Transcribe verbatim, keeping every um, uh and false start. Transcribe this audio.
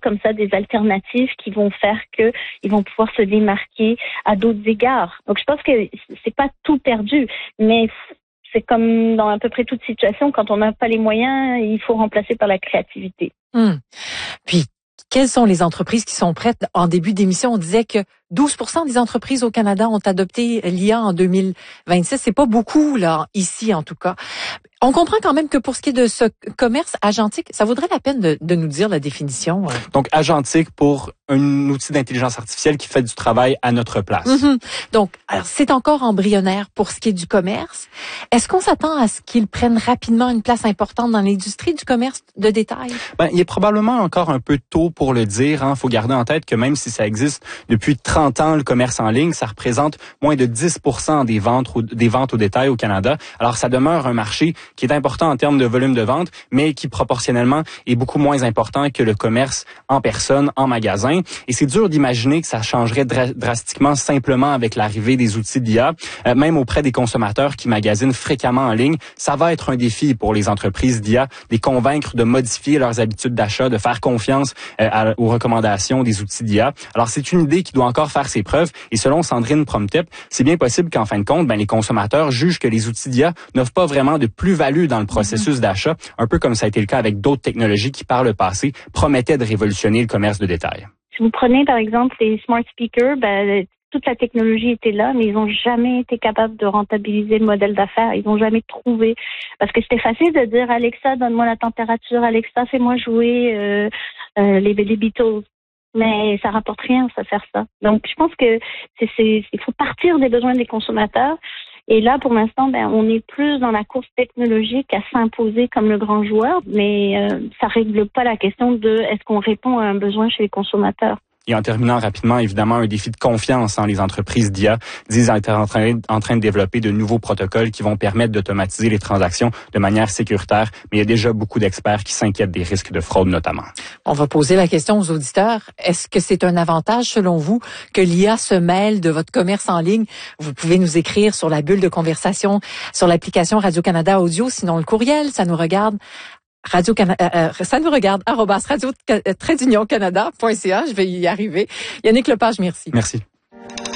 comme ça des alternatives qui vont faire que ils vont pouvoir se démarquer à d'autres égards. Donc je pense que c'est pas tout perdu, mais c'est comme dans à peu près toute situation, quand on n'a pas les moyens, il faut remplacer par la créativité. Hum. Puis quelles sont les entreprises qui sont prêtes? En début d'émission, on disait que douze pour cent des entreprises au Canada ont adopté l'I A en deux mille vingt-six. C'est pas beaucoup, là, ici, en tout cas. On comprend quand même que pour ce qui est de ce commerce agentique, ça vaudrait la peine de, de nous dire la définition. Donc, agentique pour un outil d'intelligence artificielle qui fait du travail à notre place. Mm-hmm. Donc, alors, c'est encore embryonnaire pour ce qui est du commerce. Est-ce qu'on s'attend à ce qu'il prenne rapidement une place importante dans l'industrie du commerce de détail? Ben, il est probablement encore un peu tôt pour le dire. Il hein. faut garder en tête que même si ça existe depuis trente ans, le commerce en ligne, ça représente moins de dix pour cent des ventes, des ventes au détail au Canada. Alors, ça demeure un marché qui est important en termes de volume de vente, mais qui proportionnellement est beaucoup moins important que le commerce en personne, en magasin. Et c'est dur d'imaginer que ça changerait dra- drastiquement simplement avec l'arrivée des outils d'I A. Euh, même auprès des consommateurs qui magasinent fréquemment en ligne, ça va être un défi pour les entreprises d'I A de les convaincre de modifier leurs habitudes d'achat, de faire confiance euh, à, aux recommandations des outils d'I A. Alors, c'est une idée qui doit encore faire ses preuves. Et selon Sandrine Promtep, c'est bien possible qu'en fin de compte, ben, les consommateurs jugent que les outils d'I A n'offrent pas vraiment de plus-value dans le processus d'achat, un peu comme ça a été le cas avec d'autres technologies qui, par le passé, promettaient de révolutionner le commerce de détail. Si vous prenez, par exemple, les smart speakers, ben, toute la technologie était là, mais ils n'ont jamais été capables de rentabiliser le modèle d'affaires. Ils n'ont jamais trouvé. Parce que c'était facile de dire, Alexa, donne-moi la température. Alexa, fais-moi jouer euh, euh, les, les Beatles. Mais ça rapporte rien, ça, faire ça. Donc, je pense que c'est, c'est, il faut partir des besoins des consommateurs. Et là, pour l'instant, ben, on est plus dans la course technologique à s'imposer comme le grand joueur, mais euh, ça règle pas la question de est-ce qu'on répond à un besoin chez les consommateurs. Et en terminant rapidement, évidemment, un défi de confiance en les entreprises d'I A disent être en train, en train de développer de nouveaux protocoles qui vont permettre d'automatiser les transactions de manière sécuritaire. Mais il y a déjà beaucoup d'experts qui s'inquiètent des risques de fraude notamment. On va poser la question aux auditeurs. Est-ce que c'est un avantage, selon vous, que l'I A se mêle de votre commerce en ligne? Vous pouvez nous écrire sur la bulle de conversation sur l'application Radio-Canada Audio, sinon le courriel, ça nous regarde. Radio Canada, euh, ça nous regarde, arrobas radio trait d'union canada point c a. Je vais y arriver. Yannick Lepage, merci. Merci.